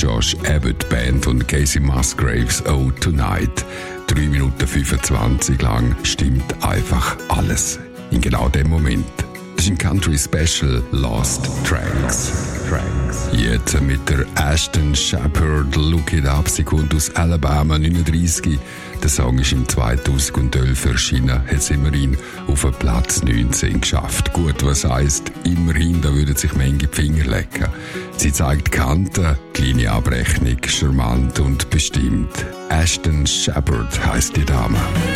Josh Abbott Band von Casey Musgraves, Oh Tonight. 3 Minuten 25 lang stimmt einfach alles. In genau dem Moment. Das ist ein Country Special Lost Tracks. Jetzt mit der Ashton Shepherd, Look It Up. Sie kommt aus Alabama, 39. Der Song ist im 2012 erschienen, hat es immerhin auf den Platz 19 geschafft. Gut, was heisst immerhin, da würden sich Menge die Finger lecken. Sie zeigt Kanten, kleine Abrechnung, charmant und bestimmt. Ashton Shepherd heisst die Dame.